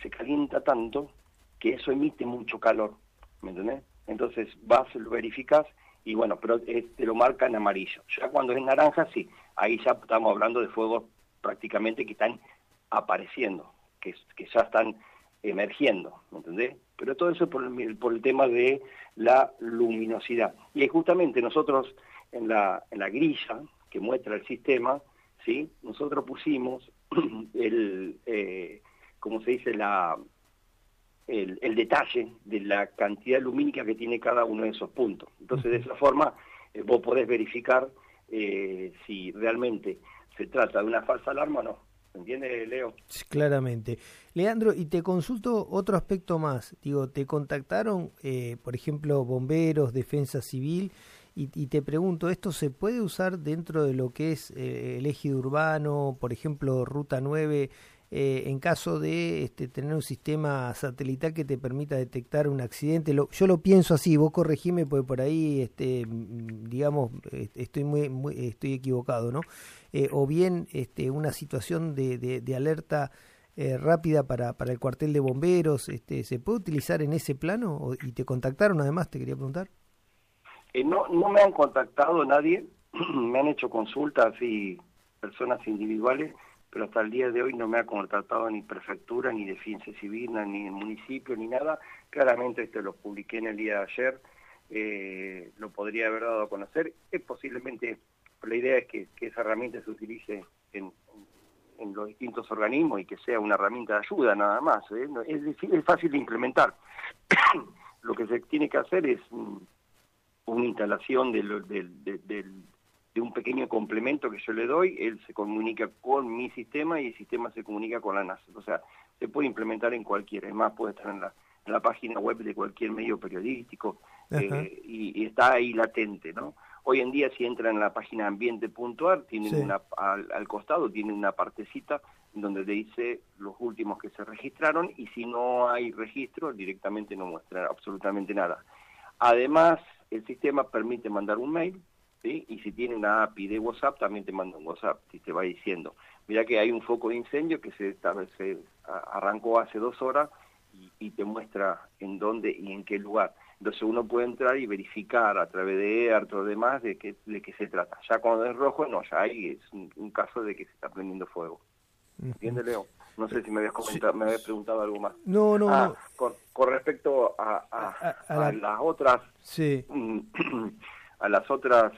se calienta tanto que eso emite mucho calor, ¿me entendés? Entonces vas, lo verificas y bueno, pero te lo marca en amarillo. Ya cuando es naranja, sí, ahí ya estamos hablando de fuegos prácticamente que están apareciendo, que ya están emergiendo, ¿me entendés? Pero todo eso por el tema de la luminosidad. Y justamente nosotros en la grilla que muestra el sistema, ¿sí? Nosotros pusimos ¿cómo se dice? El detalle de la cantidad lumínica que tiene cada uno de esos puntos. Entonces, de esa forma, vos podés verificar si realmente se trata de una falsa alarma o no. ¿Entiendes, Leo? Sí, claramente. Leandro, y te consulto otro aspecto más. Digo, ¿te contactaron, por ejemplo, bomberos, defensa civil? Y te pregunto, ¿esto se puede usar dentro de lo que es el ejido urbano, por ejemplo, Ruta 9, en caso de tener un sistema satelital que te permita detectar un accidente? Yo lo pienso así, vos corregime, porque por ahí, digamos, estoy equivocado, ¿no? O bien una situación de alerta rápida para el cuartel de bomberos, ¿se puede utilizar en ese plano? ¿Y te contactaron además, te quería preguntar? No me han contactado nadie, me han hecho consultas y personas individuales, pero hasta el día de hoy no me ha contactado ni prefectura, ni defensa civil, ni el municipio, ni nada. Claramente lo publiqué en el día de ayer, lo podría haber dado a conocer. Posiblemente, la idea es que esa herramienta se utilice en los distintos organismos y que sea una herramienta de ayuda nada más. Es fácil de implementar. Lo que se tiene que hacer es una instalación de un pequeño complemento que yo le doy, él se comunica con mi sistema y el sistema se comunica con la NASA. O sea, se puede implementar en cualquiera, es más, puede estar en la página web de cualquier medio periodístico y está ahí latente, ¿no? Hoy en día, si entran en la página ambiente.ar, tienen al costado tiene una partecita donde te dice los últimos que se registraron, y si no hay registro, directamente no muestra absolutamente nada. Además, el sistema permite mandar un mail, ¿sí? Y si tiene una API de WhatsApp, también te manda un WhatsApp, y te va diciendo, mira que hay un foco de incendio que se arrancó hace 2 horas, y te muestra en dónde y en qué lugar. Entonces uno puede entrar y verificar a través de EART o demás de qué se trata. Ya cuando es rojo, no, ya ahí es un caso de que se está prendiendo fuego. ¿Entiendes, Leo? No sé si me habías comentado, me habías preguntado algo más. No. Con respecto a las otras, a las otras,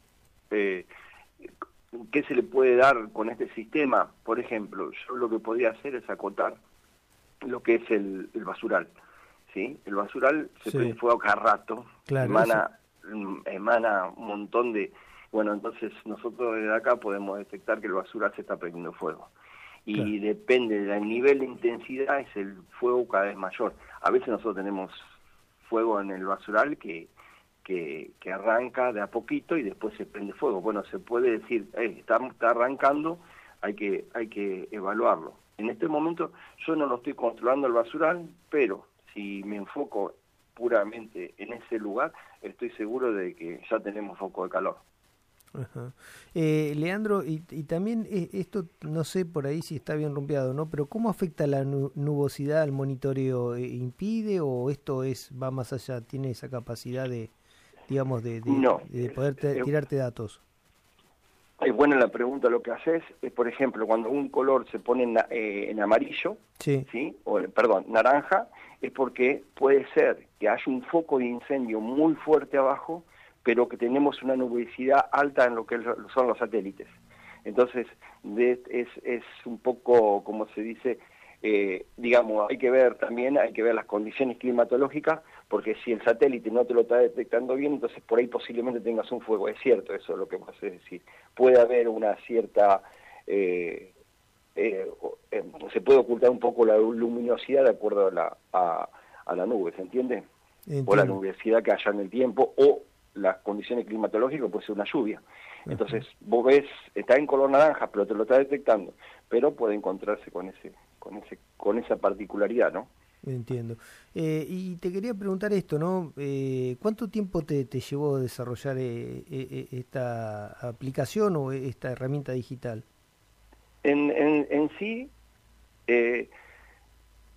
¿qué se le puede dar con este sistema? Por ejemplo, yo lo que podría hacer es acotar lo que es el basural, ¿sí? El basural se prende fuego cada rato, claro, emana un montón de... Bueno, entonces nosotros desde acá podemos detectar que el basural se está prendiendo fuego. Y depende del nivel de intensidad, es el fuego cada vez mayor. A veces nosotros tenemos fuego en el basural que arranca de a poquito y después se prende fuego. Bueno, se puede decir, está arrancando, hay que evaluarlo. En este momento yo no lo estoy controlando el basural, pero si me enfoco puramente en ese lugar, estoy seguro de que ya tenemos foco de calor. Ajá. Leandro, y también esto, no sé por ahí si está bien rumbeado, ¿no? Pero ¿cómo afecta la nubosidad al monitoreo? ¿Impide o esto va más allá, tiene esa capacidad de, digamos, de poder tirarte datos? Es buena la pregunta. Lo que haces es, por ejemplo, cuando un color se pone en amarillo, ¿sí? O, perdón, naranja, es porque puede ser que haya un foco de incendio muy fuerte abajo, pero que tenemos una nubosidad alta en lo que son los satélites. Entonces, es un poco, como se dice, digamos, hay que ver las condiciones climatológicas, porque si el satélite no te lo está detectando bien, entonces por ahí posiblemente tengas un fuego. Es cierto eso, es lo que vas a decir. Puede haber una cierta... se puede ocultar un poco la luminosidad de acuerdo a la nube, ¿se entiende? Entiendo. O la nubosidad que haya en el tiempo, o las condiciones climatológicas, puede ser una lluvia. Entonces, vos ves, está en color naranja, pero te lo está detectando, pero puede encontrarse con esa particularidad, ¿no? Entiendo. Y te quería preguntar esto, ¿no? ¿Cuánto tiempo te llevó desarrollar esta aplicación o esta herramienta digital? En sí,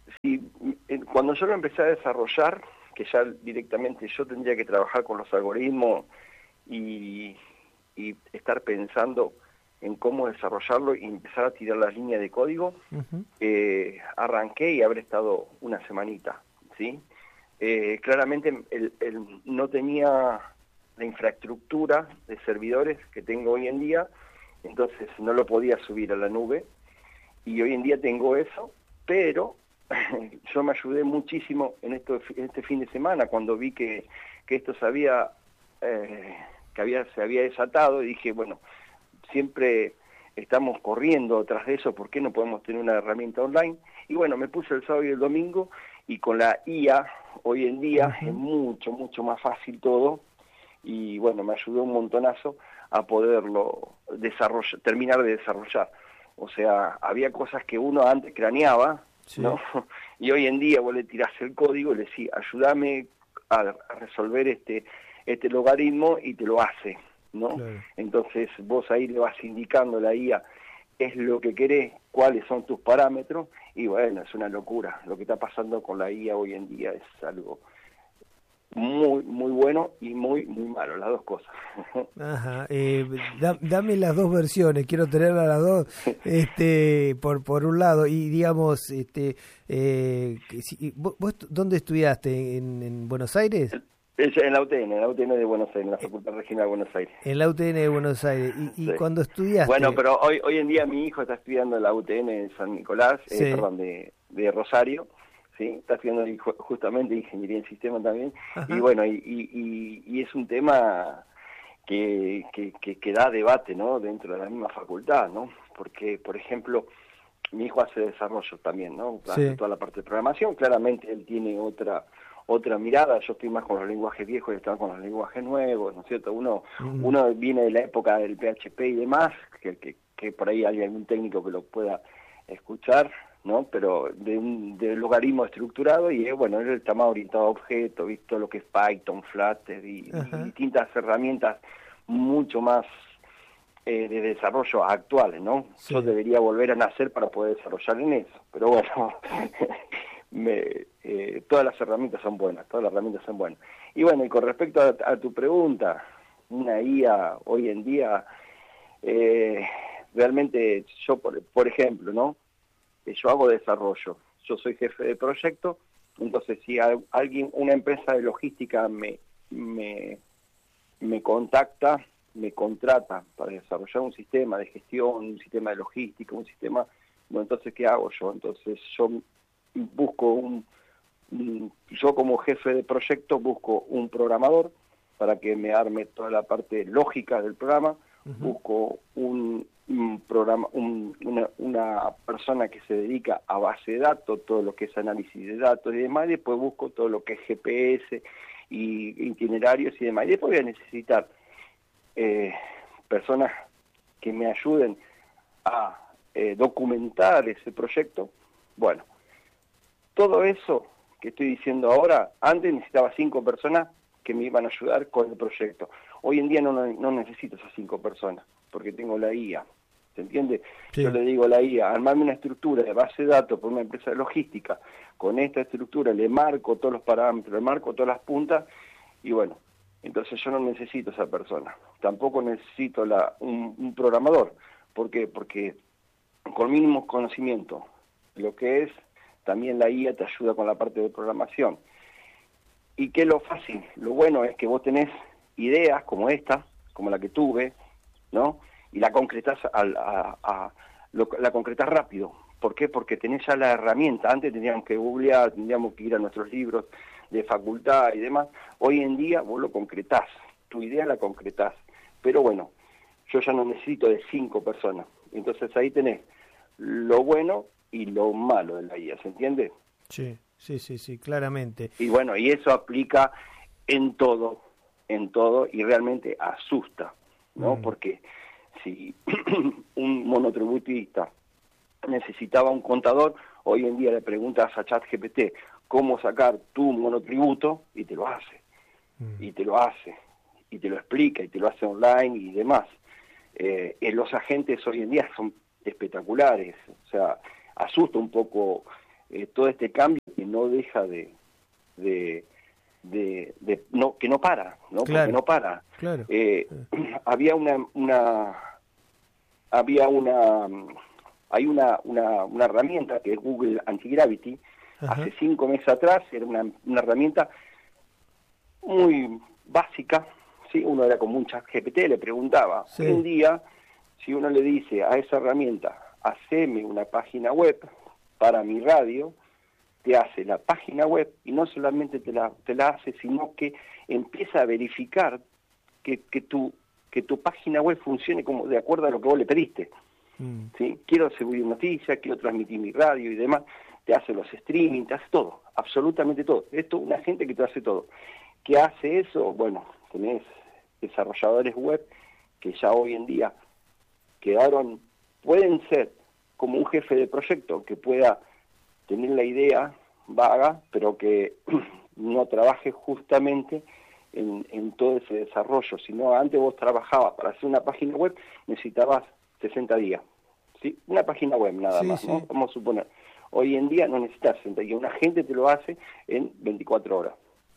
Cuando yo lo empecé a desarrollar, que ya directamente yo tendría que trabajar con los algoritmos y estar pensando en cómo desarrollarlo y empezar a tirar las líneas de código, arranqué y habré estado una semanita, ¿sí? Claramente no tenía la infraestructura de servidores que tengo hoy en día, entonces no lo podía subir a la nube, y hoy en día tengo eso, pero yo me ayudé muchísimo en este fin de semana cuando vi que esto se había desatado, y dije, bueno, siempre estamos corriendo tras de eso, ¿por qué no podemos tener una herramienta online? Y bueno, me puse el sábado y el domingo, y con la IA hoy en día es mucho, mucho más fácil todo, y bueno, me ayudó un montonazo a poderlo terminar de desarrollar. O sea, había cosas que uno antes craneaba, sí, ¿no? Y hoy en día vos le tirás el código y le decís, ayúdame a resolver este logaritmo, y te lo hace, ¿no? Claro. Entonces vos ahí le vas indicando a la IA qué es lo que querés, cuáles son tus parámetros, y bueno, es una locura. Lo que está pasando con la IA hoy en día es algo muy, muy bueno y muy, muy malo, las dos cosas. Ajá, dame las dos versiones, quiero tener a las dos, por un lado, y digamos, ¿vos dónde estudiaste? ¿En Buenos Aires? En la UTN de Buenos Aires, en la Facultad Regional de Buenos Aires. En la UTN de Buenos Aires. ¿Y sí, cuando estudiaste? Bueno, pero hoy en día mi hijo está estudiando en la UTN de San Nicolás, sí, de Rosario, ¿sí? Está estudiando justamente Ingeniería en Sistemas también. Ajá. Y bueno, y es un tema que da debate, ¿no? Dentro de la misma facultad, ¿no? Porque, por ejemplo, mi hijo hace desarrollo también, ¿no? Hace toda la parte de programación. Claramente él tiene otra mirada. Yo estoy más con los lenguajes viejos y estaba con los lenguajes nuevos, ¿no es cierto? Uno viene de la época del PHP y demás, que por ahí hay algún técnico que lo pueda escuchar, ¿no? Pero de logaritmo estructurado, y bueno, él está más orientado a objetos, visto lo que es Python, Flutter y distintas herramientas mucho más de desarrollo actuales, ¿no? Sí. Yo debería volver a nacer para poder desarrollar en eso, pero bueno, todas las herramientas son buenas, Y bueno, y con respecto a tu pregunta, una IA hoy en día, realmente yo, por ejemplo, ¿no? Yo hago desarrollo, yo soy jefe de proyecto, entonces si una empresa de logística me contacta, me contrata para desarrollar un sistema de gestión, un sistema de logística, un sistema, bueno, entonces ¿qué hago yo? Entonces yo busco yo como jefe de proyecto busco un programador para que me arme toda la parte lógica del programa, busco una persona que se dedica a base de datos, todo lo que es análisis de datos y demás, y después busco todo lo que es GPS y itinerarios y demás, y después voy a necesitar personas que me ayuden a documentar ese proyecto. Bueno, todo eso que estoy diciendo ahora, antes necesitaba 5 personas que me iban a ayudar con el proyecto. Hoy en día no necesito esas 5 personas, porque tengo la IA, ¿se entiende? Sí. Yo le digo a la IA, armarme una estructura de base de datos por una empresa de logística, con esta estructura le marco todos los parámetros, le marco todas las puntas, y bueno, entonces yo no necesito esa persona. Tampoco necesito un programador. ¿Por qué? Porque con mínimos conocimientos, lo que es, también la IA te ayuda con la parte de programación. ¿Y qué es lo fácil? Lo bueno es que vos tenés ideas como esta, como la que tuve, ¿no? Y la concretás, la concretás rápido. ¿Por qué? Porque tenés ya la herramienta. Antes teníamos que googlear, tendríamos que ir a nuestros libros de facultad y demás. Hoy en día vos lo concretás, tu idea la concretás. Pero bueno, yo ya no necesito de 5 personas. Entonces ahí tenés lo bueno y lo malo de la IA, ¿se entiende? Sí, claramente. Y bueno, y eso aplica en todo, y realmente asusta, ¿no? Porque si un monotributista necesitaba un contador, hoy en día le preguntas a ChatGPT cómo sacar tu monotributo y te lo hace, y te lo explica, y te lo hace online y demás. Los agentes hoy en día son espectaculares, o sea, asusta un poco todo este cambio que no deja que no para, ¿no? Claro, porque no para. Claro. Había hay una herramienta que es Google Anti-Gravity. Ajá. Hace 5 meses atrás era una herramienta muy básica, ¿sí? Uno era como un chat GPT, le preguntaba. Sí. Hoy en día, si uno le dice a esa herramienta, haceme una página web para mi radio, te hace la página web y no solamente te la hace, sino que empieza a verificar que tu página web funcione como de acuerdo a lo que vos le pediste. ¿Sí? Quiero subir noticias, quiero transmitir mi radio y demás, te hace los streaming, te hace todo, absolutamente todo. Esto es una gente que te hace todo. ¿Qué hace eso? Bueno, tenés desarrolladores web que ya hoy en día pueden ser como un jefe de proyecto que pueda tener la idea vaga, pero que no trabaje justamente en todo ese desarrollo, sino antes vos trabajabas para hacer una página web, necesitabas 60 días, ¿sí? Una página web nada más, ¿no? Vamos a suponer. Hoy en día no necesitas 60 días, una gente te lo hace en 24 horas.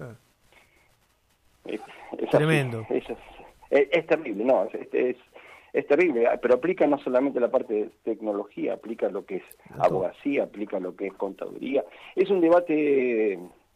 Es tremendo. Es terrible, no, es terrible, pero aplica no solamente la parte de tecnología, aplica lo que es abogacía, aplica lo que es contaduría. Es un debate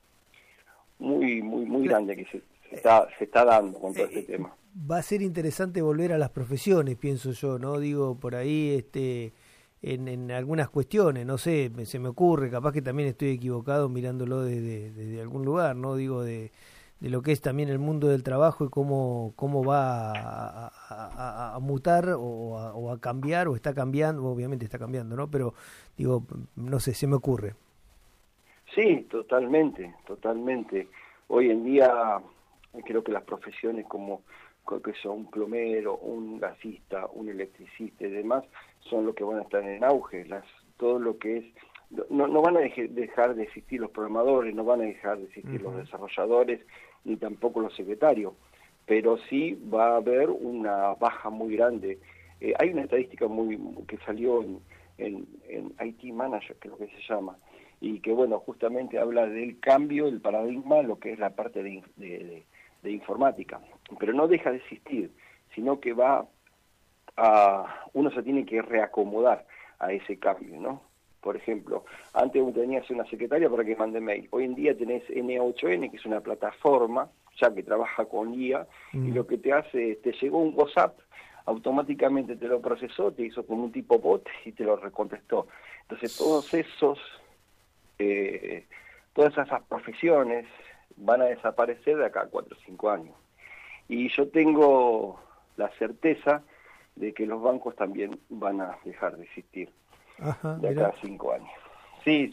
muy grande que se está dando con todo este tema. Va a ser interesante volver a las profesiones, pienso yo, ¿no? Digo, por ahí en algunas cuestiones, no sé, se me ocurre, capaz que también estoy equivocado mirándolo desde algún lugar, ¿no? Digo, de lo que es también el mundo del trabajo y cómo va a mutar o a cambiar, o está cambiando, obviamente está cambiando, ¿no? Pero, digo, no sé, se me ocurre. Sí, totalmente. Hoy en día creo que las profesiones como que son un plomero, un gasista, un electricista y demás, son los que van a estar en auge. Todo lo que es... No van a dejar de existir los programadores, no van a dejar de existir los desarrolladores, ni tampoco los secretarios, pero sí va a haber una baja muy grande. Hay una estadística que salió en IT Manager, creo que se llama, y que, bueno, justamente habla del cambio, el paradigma, lo que es la parte de informática. Pero no deja de existir, sino que uno se tiene que reacomodar a ese cambio, ¿no? Por ejemplo, antes tenías una secretaria para que mande mail. Hoy en día tenés N8N, que es una plataforma ya que trabaja con IA, y lo que te hace, te llegó un WhatsApp, automáticamente te lo procesó, te hizo como un tipo bot y te lo recontestó. Entonces todas esas profesiones van a desaparecer de acá a 4 o 5 años. Y yo tengo la certeza de que los bancos también van a dejar de existir. Ajá, de acá a 5 años. Sí.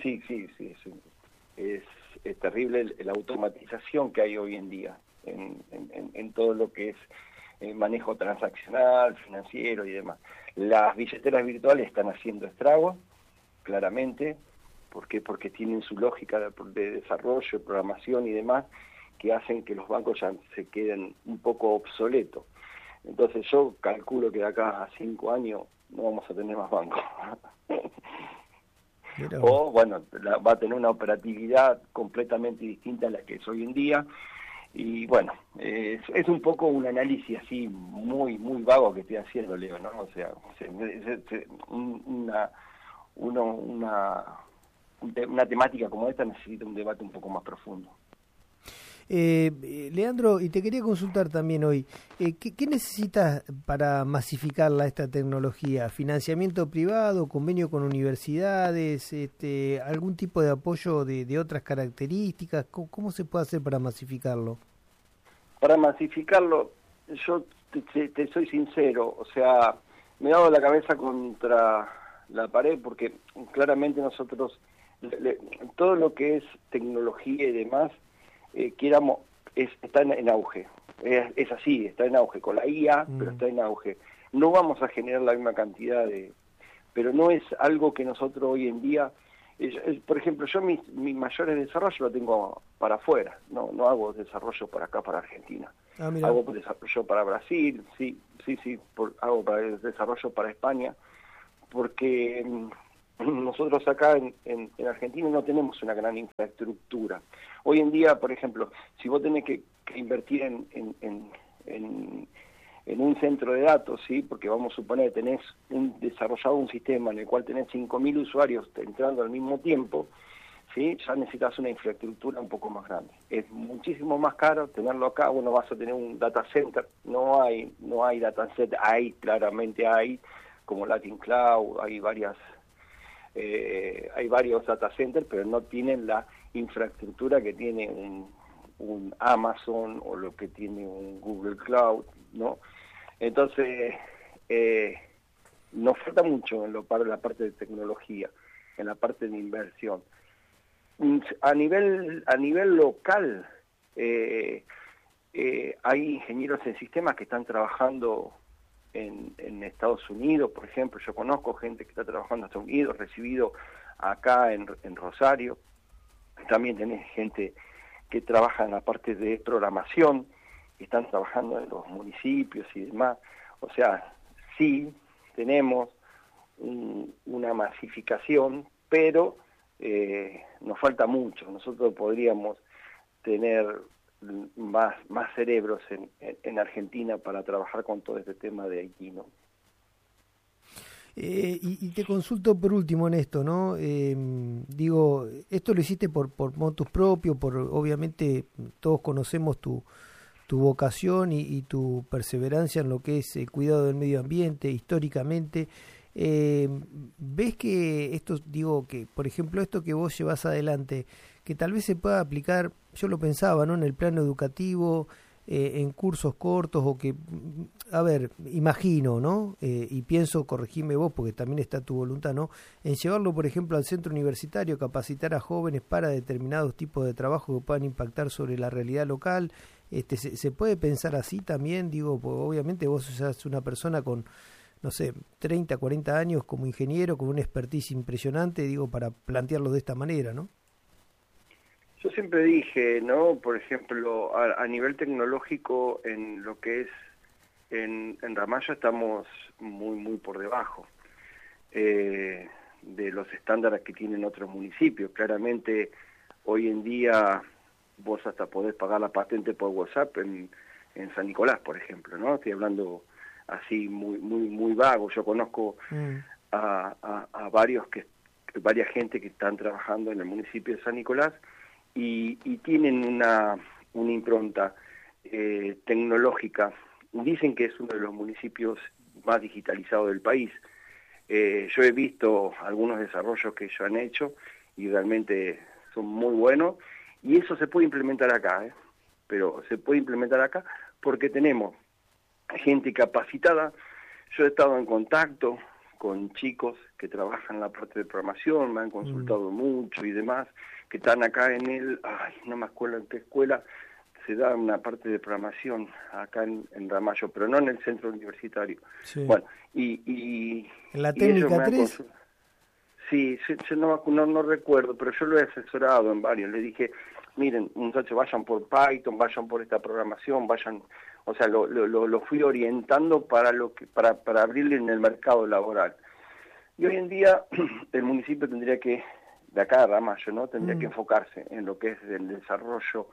Es terrible la automatización que hay hoy en día en todo lo que es manejo transaccional, financiero y demás. Las billeteras virtuales están haciendo estragos, claramente. ¿Por qué? Porque tienen su lógica de desarrollo, programación y demás, que hacen que los bancos ya se queden un poco obsoletos. Entonces yo calculo que de acá a 5 años no vamos a tener más bancos. O, bueno, va a tener una operatividad completamente distinta a la que es hoy en día. Y bueno, es un poco un análisis así muy vago que estoy haciendo, Leo, ¿no? O sea, una temática como esta necesita un debate un poco más profundo. Leandro, y te quería consultar también hoy, ¿qué necesitas para masificarla esta tecnología? ¿Financiamiento privado, convenio con universidades, algún tipo de apoyo de otras características? ¿Cómo se puede hacer para masificarlo? Para masificarlo, yo te soy sincero, o sea, me he dado la cabeza contra la pared porque claramente nosotros, todo lo que es tecnología y demás, está en auge, es así, está en auge, con la IA, pero está en auge. No vamos a generar la misma cantidad pero no es algo que nosotros hoy en día, por ejemplo, yo mis mayores desarrollos los tengo para afuera, no hago desarrollo para acá, para Argentina. Hago desarrollo para Brasil, hago desarrollo para España, porque nosotros acá en Argentina no tenemos una gran infraestructura. Hoy en día, por ejemplo, si vos tenés que invertir en un centro de datos, ¿sí? Porque vamos a suponer que tenés desarrollado un sistema en el cual tenés 5.000 usuarios entrando al mismo tiempo, ¿sí? Ya necesitas una infraestructura un poco más grande. Es muchísimo más caro tenerlo acá. Bueno, vas a tener un data center. No hay data center. Claramente hay, como Latin Cloud, hay varios data centers, pero no tienen la infraestructura que tiene un Amazon o lo que tiene un Google Cloud, ¿no? Entonces, nos falta mucho en la parte de tecnología, en la parte de inversión. A nivel local, hay ingenieros en sistemas que están trabajando en Estados Unidos, por ejemplo. Yo conozco gente que está trabajando en Estados Unidos, recibido acá en Rosario. También tenés gente que trabaja en la parte de programación, que están trabajando en los municipios y demás. O sea, sí tenemos una masificación, pero nos falta mucho. Nosotros podríamos tener más cerebros en Argentina para trabajar con todo este tema de Haití, ¿no? Y te consulto por último en esto, ¿no? Digo, esto lo hiciste por motus propio, obviamente todos conocemos tu vocación y tu perseverancia en lo que es el cuidado del medio ambiente históricamente. ¿Ves que esto, digo, que por ejemplo esto que vos llevas adelante, que tal vez se pueda aplicar, yo lo pensaba, ¿no? En el plano educativo, en cursos cortos, o que, a ver, imagino, ¿no? Y pienso, corregime vos, porque también está tu voluntad, ¿no? En llevarlo, por ejemplo, al centro universitario, capacitar a jóvenes para determinados tipos de trabajo que puedan impactar sobre la realidad local. ¿Se puede pensar así también? Digo, pues obviamente vos sos una persona con, no sé, 30, 40 años como ingeniero, con una expertise impresionante, digo, para plantearlo de esta manera, ¿no? Yo siempre dije, ¿no? Por ejemplo, a nivel tecnológico, en lo que es en Ramallo estamos muy por debajo de los estándares que tienen otros municipios. Claramente, hoy en día vos hasta podés pagar la patente por WhatsApp en San Nicolás, por ejemplo, ¿no? Estoy hablando así muy vago. Yo conozco a varias gente que están trabajando en el municipio de San Nicolás y tienen una impronta tecnológica. Dicen que es uno de los municipios más digitalizados del país. Yo he visto algunos desarrollos que ellos han hecho y realmente son muy buenos, y eso se puede implementar acá, pero se puede implementar acá porque tenemos gente capacitada. Yo he estado en contacto con chicos que trabajan en la parte de programación, me han consultado mucho y demás, que están acá no me acuerdo en qué escuela, se da una parte de programación acá en Ramallo, pero no en el centro universitario. Sí. Bueno, y ¿en la técnica 3? Sí, yo no recuerdo, pero yo lo he asesorado en varios. Le dije, miren, muchachos, vayan por Python, vayan por esta programación, vayan... O sea, lo fui orientando para abrirle en el mercado laboral. Y hoy en día el municipio tendría que, de acá a Ramallo, ¿no? Tendría que enfocarse en lo que es el desarrollo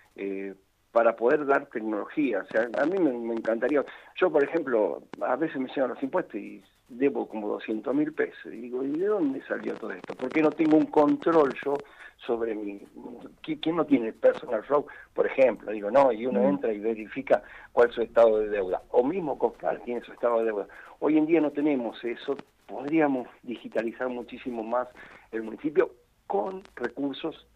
para poder dar tecnología. O sea, a mí me encantaría... Yo, por ejemplo, a veces me llegan los impuestos y debo como 200.000 pesos. Y digo, ¿y de dónde salió todo esto? ¿Por qué no tengo un control yo sobre mi... ¿Quién no tiene personal flow? Por ejemplo, digo, no, y uno entra y verifica cuál es su estado de deuda. O mismo Cofal tiene su estado de deuda. Hoy en día no tenemos eso. Podríamos digitalizar muchísimo más el municipio con recursos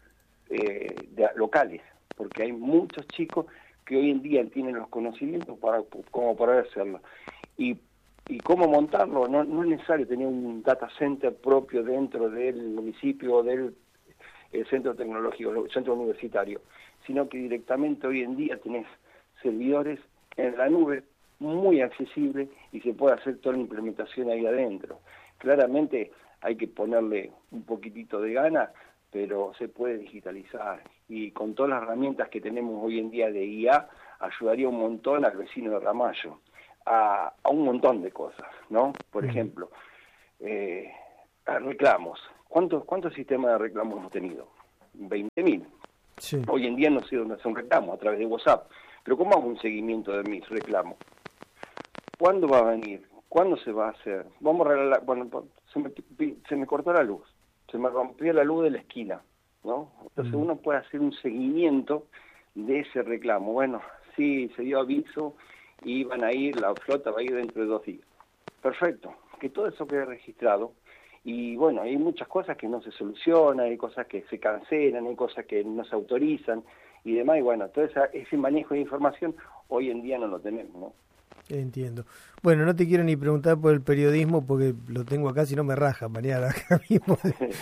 locales, porque hay muchos chicos que hoy en día tienen los conocimientos como para hacerlo. Y cómo montarlo, no es necesario tener un data center propio dentro del municipio o del centro tecnológico, el centro universitario, sino que directamente hoy en día tenés servidores en la nube muy accesible y se puede hacer toda la implementación ahí adentro. Claramente hay que ponerle un poquitito de gana, pero se puede digitalizar, y con todas las herramientas que tenemos hoy en día de IA ayudaría un montón al vecino de Ramallo a un montón de cosas, ¿no? Por ejemplo, Reclamos. ¿Cuántos sistemas de reclamos hemos tenido? 20.000. Sí. Hoy en día no sé dónde hacer un reclamo, a través de WhatsApp. Pero ¿cómo hago un seguimiento de mis reclamos? ¿Cuándo va a venir? ¿Cuándo se va a hacer? Vamos a regalar, bueno, se me cortó la luz, se me rompió la luz de la esquina, ¿no? Entonces uno puede hacer un seguimiento de ese reclamo. Bueno, sí, se dio aviso y van a ir, la flota va a ir dentro de 2 días. Perfecto, que todo eso quede registrado. Y bueno, hay muchas cosas que no se solucionan, hay cosas que se cancelan, hay cosas que no se autorizan y demás. Y bueno, todo ese manejo de información hoy en día no lo tenemos, ¿no? Entiendo. Bueno, no te quiero ni preguntar por el periodismo porque lo tengo acá, si no me raja mañana acá mismo.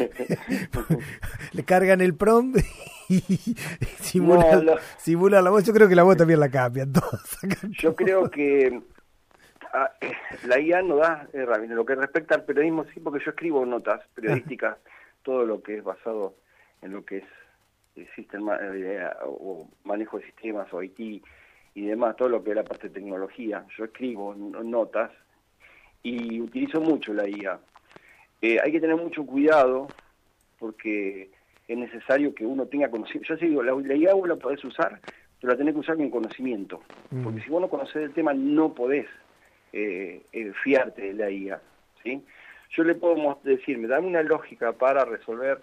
Le cargan el prompt y simula la voz. Yo creo que la voz también la cambian todos. Yo creo que la IA no da herramientas. Lo que respecta al periodismo, sí, porque yo escribo notas periodísticas, todo lo que es basado en lo que es el sistema o manejo de sistemas o IT y demás, todo lo que es la parte de tecnología. Yo escribo notas y utilizo mucho la IA. Hay que tener mucho cuidado porque es necesario que uno tenga conocimiento. Yo sí digo, la IA vos la podés usar, pero la tenés que usar con conocimiento. Porque si vos no conocés el tema, no podés fiarte de la IA, ¿sí? Yo le puedo decir, me dan una lógica para resolver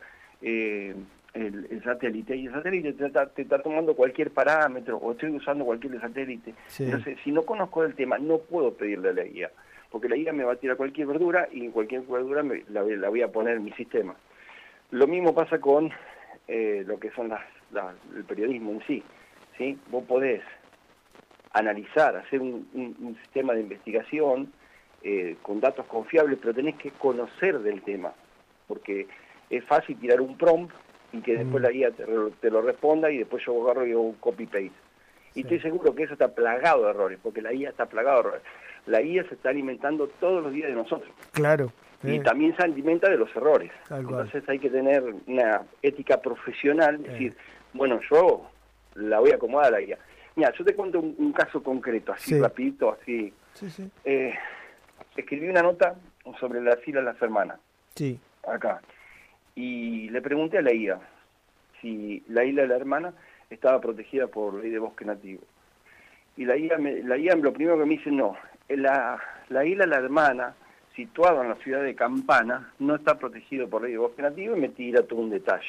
el satélite, y el satélite te está tomando cualquier parámetro, o estoy usando cualquier satélite. Sí. Entonces, si no conozco el tema, no puedo pedirle a la IA, porque la IA me va a tirar cualquier verdura, y cualquier verdura la voy a poner en mi sistema. Lo mismo pasa con lo que son el periodismo en sí, ¿sí? Vos podés analizar, hacer un sistema de investigación con datos confiables, pero tenés que conocer del tema, porque es fácil tirar un prompt y que después la IA te lo responda y después yo agarro y hago un copy-paste. Y estoy seguro que eso está plagado de errores, porque la IA está plagado de errores. La IA se está alimentando todos los días de nosotros. Claro. Y también se alimenta de los errores. Entonces hay que tener una ética profesional, decir, bueno, yo la voy a acomodar a la IA. Mira, yo te cuento un caso concreto, así rapidito, así. Sí. Escribí una nota sobre las islas Las Hermanas, acá, y le pregunté a la IA si la isla de la Hermana estaba protegida por ley de bosque nativo. Y la IA lo primero que me dice, no, la isla La Hermana, situada en la ciudad de Campana, no está protegido por ley de bosque nativo, y me tira todo un detalle.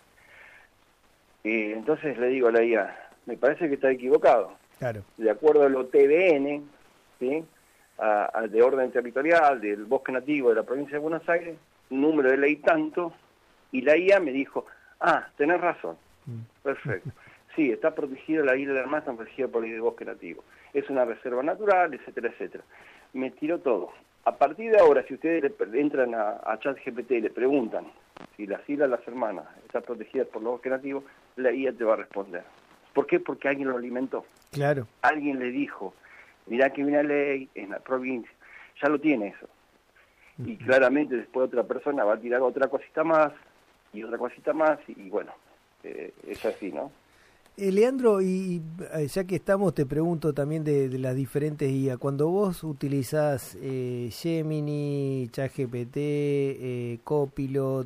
Entonces le digo a la IA, me parece que está equivocado. Claro. De acuerdo a lo TBN, ¿sí? De orden territorial, del bosque nativo de la provincia de Buenos Aires, número de ley tanto, y la IA me dijo, tenés razón, perfecto. Sí, está protegida la isla de la Hermana, está protegida por ley de bosque nativo. Es una reserva natural, etcétera, etcétera. Me tiró todo. A partir de ahora, si ustedes entran a ChatGPT y le preguntan si las islas Las Hermanas están protegidas por los bosques nativos, la IA te va a responder. ¿Por qué? Porque alguien lo alimentó. Claro. Alguien le dijo, mirá que viene la ley en la provincia, ya lo tiene eso. Y claramente después otra persona va a tirar otra cosita más, y otra cosita más, y bueno, es así, ¿no? Leandro, y ya que estamos, te pregunto también de las diferentes IA. Cuando vos utilizás Gemini, ChatGPT, Copilot,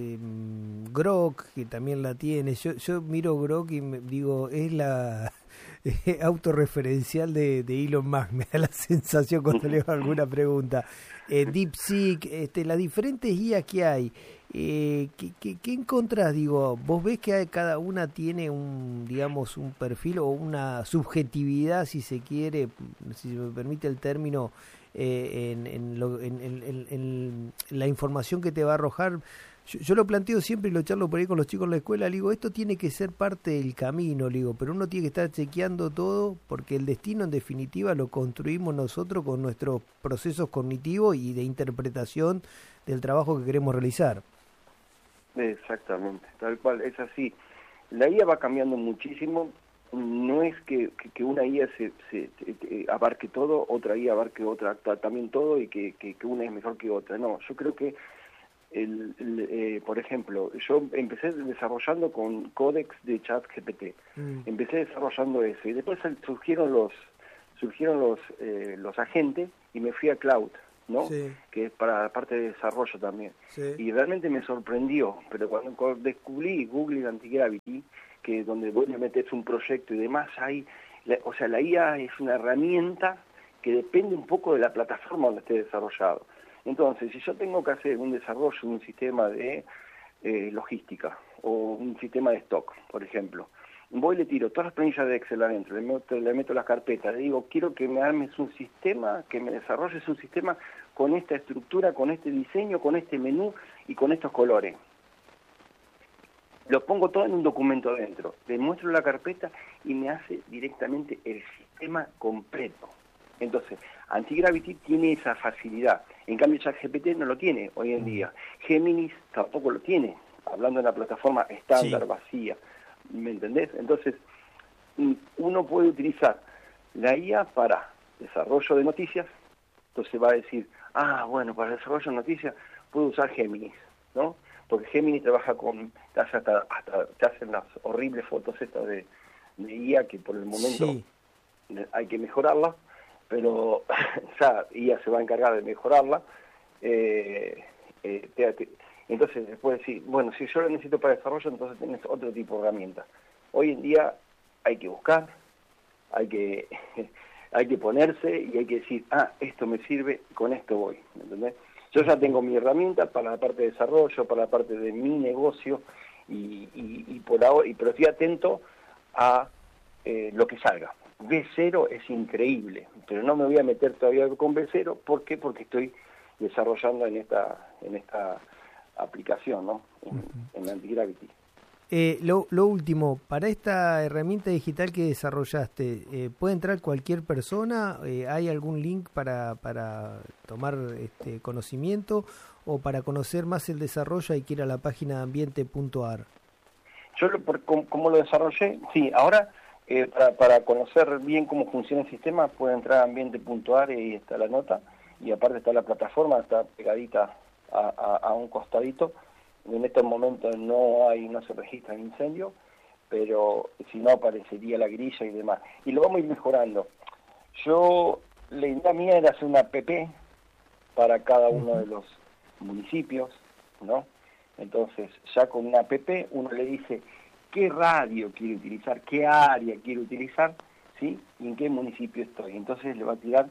Grok, que también la tiene, yo miro Grok y digo, es la autorreferencial de Elon Musk, me da la sensación cuando leo alguna pregunta. DeepSeek, las diferentes IA que hay, ¿qué encontrás? Digo, ¿vos ves que cada una tiene un perfil o una subjetividad, si se quiere, si se me permite el término, en la información que te va a arrojar? Yo lo planteo siempre y lo charlo por ahí con los chicos en la escuela, le digo, esto tiene que ser parte del camino, le digo, pero uno tiene que estar chequeando todo porque el destino en definitiva lo construimos nosotros con nuestros procesos cognitivos y de interpretación del trabajo que queremos realizar. Exactamente, tal cual, es así. La IA va cambiando muchísimo, no es que una IA se abarque todo, otra IA abarque otra también todo y que una es mejor que otra, no, yo creo que por ejemplo, yo empecé desarrollando con códex de ChatGPT, empecé desarrollando eso y después surgieron los agentes y me fui a cloud, ¿no? Sí. Que es para la parte de desarrollo también. Sí. Y realmente me sorprendió, pero cuando descubrí Google Antigravity, que donde vos le metes un proyecto y demás, o sea, la IA es una herramienta que depende un poco de la plataforma donde esté desarrollado. Entonces, si yo tengo que hacer un desarrollo de un sistema de logística o un sistema de stock, por ejemplo, voy y le tiro todas las planillas de Excel adentro, le meto las carpetas, le digo, quiero que me armes un sistema, que me desarrolles un sistema con esta estructura, con este diseño, con este menú y con estos colores. Lo pongo todo en un documento dentro, le muestro la carpeta y me hace directamente el sistema completo. Entonces, Antigravity tiene esa facilidad. En cambio, ChatGPT no lo tiene hoy en día. Géminis tampoco lo tiene, hablando de una plataforma estándar, vacía. ¿Me entendés? Entonces, uno puede utilizar la IA para desarrollo de noticias. Entonces va a decir, bueno, para desarrollo de noticias puedo usar Géminis, ¿no? Porque Géminis trabaja te hacen las horribles fotos estas de IA que por el momento hay que mejorarla, pero ya IA se va a encargar de mejorarla. Entonces después decir, bueno, si yo lo necesito para desarrollo, entonces tenés otro tipo de herramientas. Hoy en día hay que buscar, hay que ponerse y hay que decir, esto me sirve, con esto voy, ¿me entendés? Yo ya tengo mi herramienta para la parte de desarrollo, para la parte de mi negocio y por ahora, pero estoy atento a lo que salga. B0 es increíble, pero no me voy a meter todavía con B0, ¿por qué? Porque estoy desarrollando en esta aplicación, ¿no? En Antigravity. Lo último, para esta herramienta digital que desarrollaste, ¿puede entrar cualquier persona? ¿Hay algún link para tomar conocimiento o para conocer más el desarrollo hay que ir a la página de ambiente.ar? Yo, como lo desarrollé, sí, ahora para conocer bien cómo funciona el sistema puede entrar a ambiente.ar y está la nota, y aparte está la plataforma, está pegadita a un costadito. En estos momentos no se registra el incendio, pero si no aparecería la grilla y demás. Y lo vamos a ir mejorando. La idea mía era hacer una app para cada uno de los municipios, ¿no? Entonces, ya con una app uno le dice qué radio quiere utilizar, qué área quiere utilizar, ¿sí? Y en qué municipio estoy. Entonces le va a tirar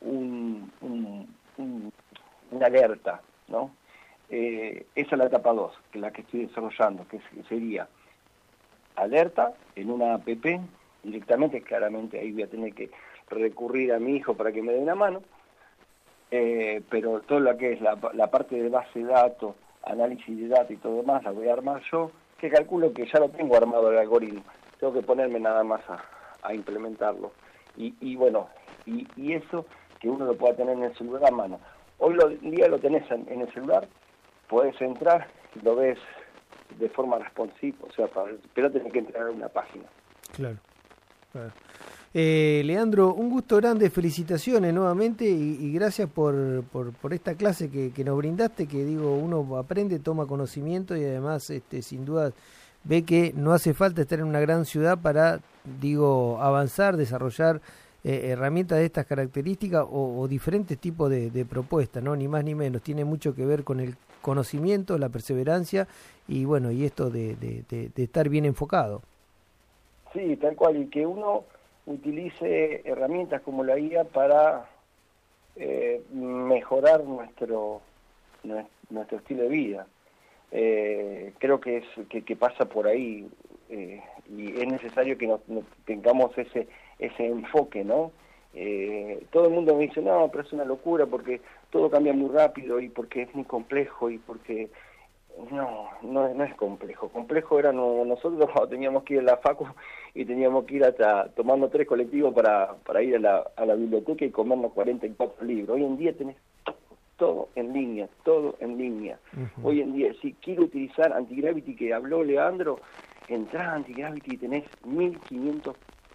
una alerta, ¿no? Esa es la etapa 2, que es la que estoy desarrollando, que sería alerta en una app directamente. Claramente ahí voy a tener que recurrir a mi hijo para que me dé una mano, pero todo lo que es la parte de base de datos, análisis de datos y todo demás, la voy a armar yo, que calculo que ya lo tengo armado el algoritmo, tengo que ponerme nada más a implementarlo. Y bueno, y eso que uno lo pueda tener en el celular a mano. Hoy en día lo tenés en el celular, podés entrar, lo ves de forma responsiva, o sea, pero tenés que entrar a una página. Claro. Leandro, un gusto grande, felicitaciones nuevamente y gracias por esta clase que nos brindaste, que digo, uno aprende, toma conocimiento y además sin duda ve que no hace falta estar en una gran ciudad para, avanzar, desarrollar herramientas de estas características o diferentes tipos de propuestas, ¿no? Ni más ni menos, tiene mucho que ver con el conocimiento, la perseverancia y bueno, y esto de estar bien enfocado. Sí, tal cual, y que uno utilice herramientas como la IA para mejorar nuestro estilo de vida. Creo que pasa por ahí, y es necesario que tengamos ese enfoque, ¿no? Todo el mundo me dice, no, pero es una locura porque todo cambia muy rápido y porque es muy complejo y porque... No es complejo. Complejo era nosotros cuando teníamos que ir a la facu y teníamos que ir hasta tomando 3 colectivos para ir a la biblioteca y comernos 44 libros. Hoy en día tenés todo en línea, todo en línea. Uh-huh. Hoy en día, si quiero utilizar Antigravity que habló Leandro, entrás a Antigravity y tenés 1500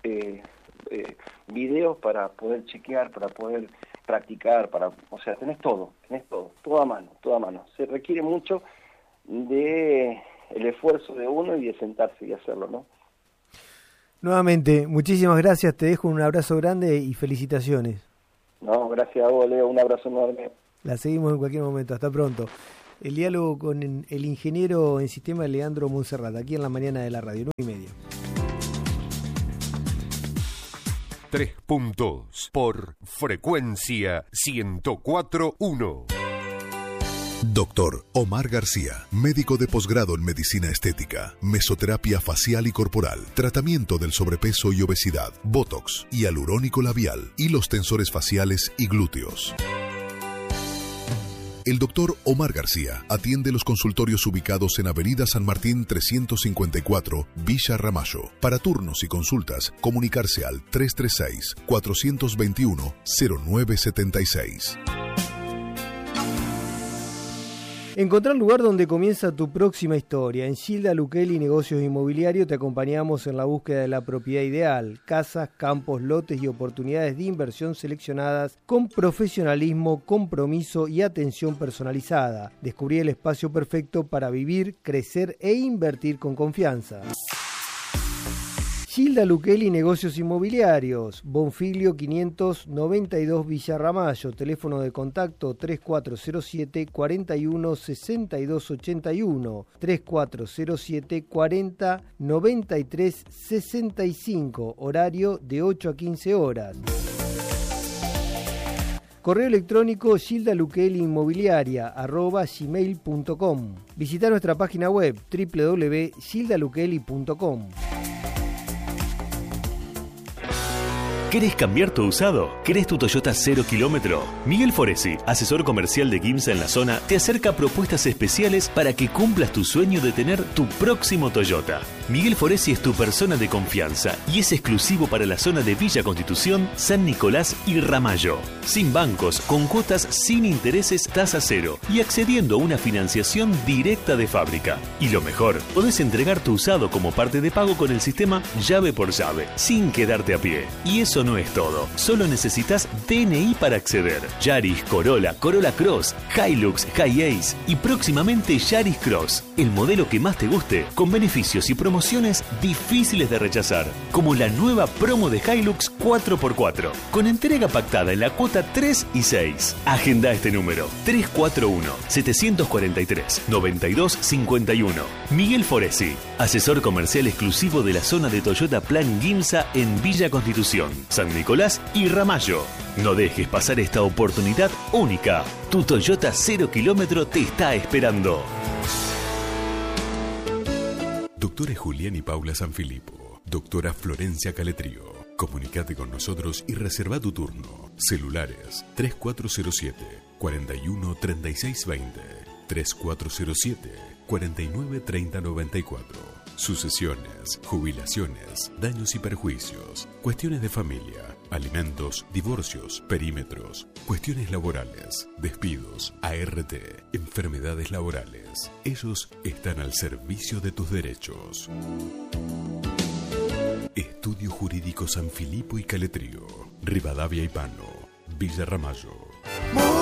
videos para poder chequear, para poder practicar, o sea, tenés todo a mano. Se requiere mucho de el esfuerzo de uno y de sentarse y hacerlo, ¿no? Nuevamente, muchísimas gracias, te dejo un abrazo grande y felicitaciones. No, gracias a vos, Leo, un abrazo enorme. La seguimos en cualquier momento. Hasta pronto. El diálogo con el ingeniero en sistema Leandro Monserrat, aquí en la mañana de la radio, 9:30. 3 puntos por frecuencia 104.1. Doctor Omar García, médico de posgrado en medicina estética, mesoterapia facial y corporal, tratamiento del sobrepeso y obesidad, botox, hialurónico labial, hilos tensores faciales y glúteos. El doctor Omar García atiende los consultorios ubicados en Avenida San Martín 354, Villa Ramallo. Para turnos y consultas, comunicarse al 336-421-0976. Encontrar el lugar donde comienza tu próxima historia. En Gilda Luquelli Negocios Inmobiliarios te acompañamos en la búsqueda de la propiedad ideal. Casas, campos, lotes y oportunidades de inversión seleccionadas con profesionalismo, compromiso y atención personalizada. Descubrí el espacio perfecto para vivir, crecer e invertir con confianza. Gilda Luquelli Negocios Inmobiliarios, Bonfiglio 592 Villa Ramallo, teléfono de contacto 3407 41 62 81, 3407 40 93 65, horario de 8 a 15 horas. Correo electrónico gildaluquelliinmobiliaria@gmail.com. Visita nuestra página web www.gildaluquelli.com. ¿Querés cambiar tu usado? ¿Querés tu Toyota 0 kilómetro? Miguel Foresi, asesor comercial de GIMSA en la zona, te acerca propuestas especiales para que cumplas tu sueño de tener tu próximo Toyota. Miguel Foresi es tu persona de confianza y es exclusivo para la zona de Villa Constitución, San Nicolás y Ramallo. Sin bancos, con cuotas sin intereses, tasa cero y accediendo a una financiación directa de fábrica. Y lo mejor, podés entregar tu usado como parte de pago con el sistema llave por llave, sin quedarte a pie. Y eso no es todo, solo necesitas DNI para acceder. Yaris, Corolla, Corolla Cross, Hilux, Hi-Ace y próximamente Yaris Cross, el modelo que más te guste, con beneficios y promociones difíciles de rechazar, como la nueva promo de Hilux 4x4, con entrega pactada en la cuota 3 y 6. Agenda este número, 341-743-9251. Miguel Foresi, asesor comercial exclusivo de la zona de Toyota Plan GIMSA en Villa Constitución, San Nicolás y Ramallo. No dejes pasar esta oportunidad única. Tu Toyota 0 kilómetro te está esperando. Doctores Julián y Paula Sanfilippo. Doctora Florencia Caletrío. Comunicate con nosotros y reserva tu turno. Celulares 3407 41 36 20, 3407 49 30 94. Sucesiones, jubilaciones, daños y perjuicios, cuestiones de familia, alimentos, divorcios, perímetros, cuestiones laborales, despidos, ART, enfermedades laborales. Ellos están al servicio de tus derechos. Estudio Jurídico Sanfilippo y Caletrío, Rivadavia y Pano, Villa Ramallo.